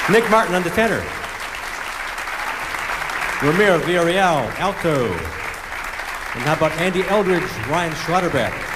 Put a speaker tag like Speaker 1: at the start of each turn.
Speaker 1: Nick Martin on the tenor. Ramiro Villarreal, alto. And how about Andy Eldridge, Ryan Schroederbeck?